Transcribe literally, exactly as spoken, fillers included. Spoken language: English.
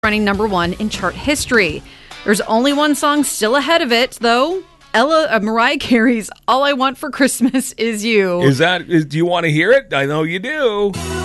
running number one in chart history. There's only one song still ahead of it, though. Ella uh, Mariah Carey's "All I Want for Christmas Is You." Is that? Is, do you want to hear it? I know you do.